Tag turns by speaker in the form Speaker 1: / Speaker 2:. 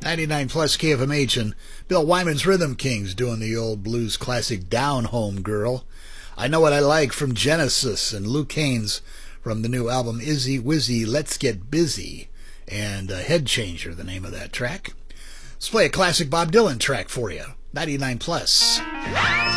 Speaker 1: 99 plus KFMH and Bill Wyman's Rhythm Kings doing the old blues classic Down Home Girl. I Know What I Like from Genesis, and Luke Haines from the new album Izzy Wizzy Let's Get Busy, and Head Changer, the name of that track. Let's play a classic Bob Dylan track for you. 99 plus.